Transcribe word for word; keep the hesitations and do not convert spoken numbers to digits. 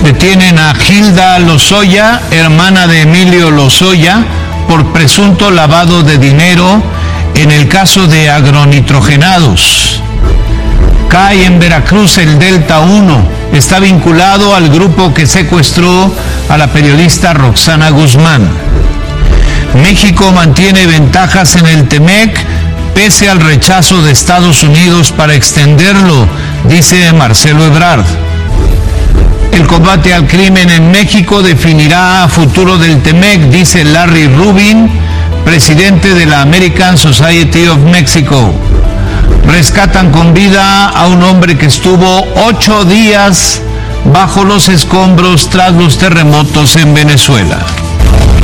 Detienen a Gilda Lozoya, hermana de Emilio Lozoya, por presunto lavado de dinero en el caso de agronitrogenados. Cae en Veracruz el Delta uno. Está vinculado al grupo que secuestró a la periodista Roxana Guzmán. México mantiene ventajas en el Temec pese al rechazo de Estados Unidos para extenderlo, dice Marcelo Ebrard. El combate al crimen en México definirá futuro del Temec, dice Larry Rubin, presidente de la American Society of Mexico. Rescatan con vida a un hombre que estuvo ocho días bajo los escombros tras los terremotos en Venezuela.